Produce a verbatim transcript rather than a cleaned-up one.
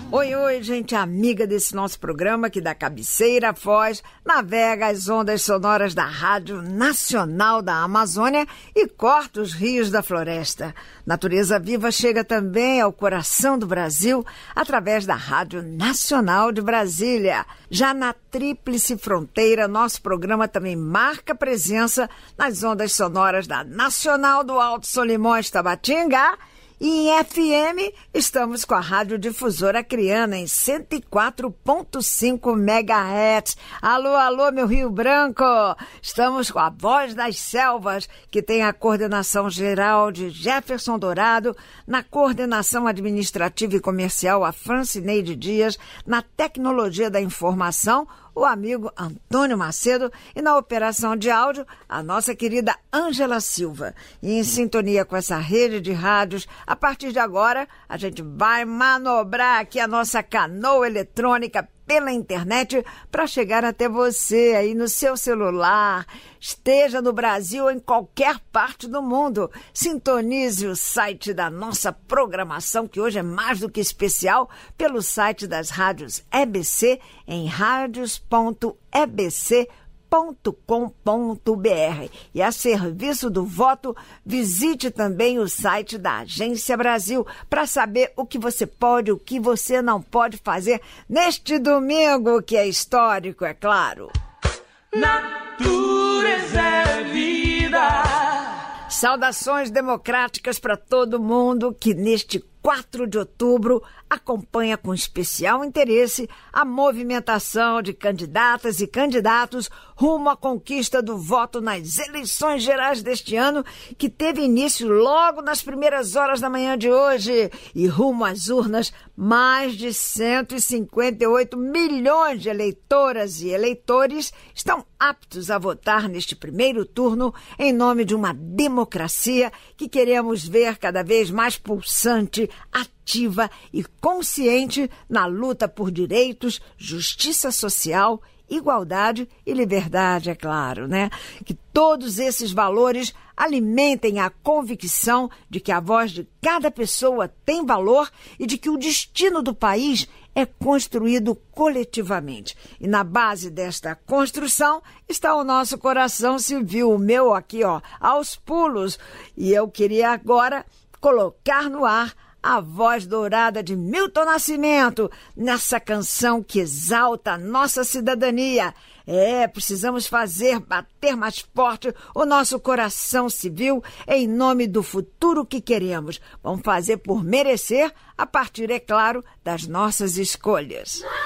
Oi, oi, gente amiga desse nosso programa que da cabeceira à foz navega as ondas sonoras da Rádio Nacional da Amazônia e corta os rios da floresta. Natureza Viva chega também ao coração do Brasil através da Rádio Nacional de Brasília. Já na Tríplice Fronteira, nosso programa também marca presença nas ondas sonoras da Nacional do Alto Solimões, Tabatinga. E em F M, estamos com a Rádio Difusora Acreana em cento e quatro ponto cinco megahertz. Alô, alô, meu Rio Branco! Estamos com a Voz das Selvas, que tem a coordenação geral de Jefferson Dourado, na coordenação administrativa e comercial a Francineide Dias, na tecnologia da informação, o amigo Antônio Macedo e na operação de áudio, a nossa querida Ângela Silva. E em sintonia com essa rede de rádios, a partir de agora, a gente vai manobrar aqui a nossa canoa eletrônica pela internet para chegar até você aí no seu celular, esteja no Brasil ou em qualquer parte do mundo. Sintonize o site da nossa programação, que hoje é mais do que especial, pelo site das rádios E B C em radios ponto e b c ponto com ponto b r. E a serviço do voto, visite também o site da Agência Brasil para saber o que você pode e o que você não pode fazer neste domingo, que é histórico, é claro. Natureza é vida. Saudações democráticas para todo mundo que neste quatro de outubro acompanha com especial interesse a movimentação de candidatas e candidatos rumo à conquista do voto nas eleições gerais deste ano, que teve início logo nas primeiras horas da manhã de hoje. E rumo às urnas, mais de cento e cinquenta e oito milhões de eleitoras e eleitores estão aptos a votar neste primeiro turno em nome de uma democracia que queremos ver cada vez mais pulsante, ativa e consciente na luta por direitos, justiça social, igualdade e liberdade, é claro, né? Que todos esses valores alimentem a convicção de que a voz de cada pessoa tem valor e de que o destino do país é construído coletivamente. E na base desta construção está o nosso coração civil, o meu aqui, ó, aos pulos. E eu queria agora colocar no ar a voz dourada de Milton Nascimento, nessa canção que exalta a nossa cidadania. É, precisamos fazer bater mais forte o nosso coração civil em nome do futuro que queremos. Vamos fazer por merecer, a partir, é claro, das nossas escolhas.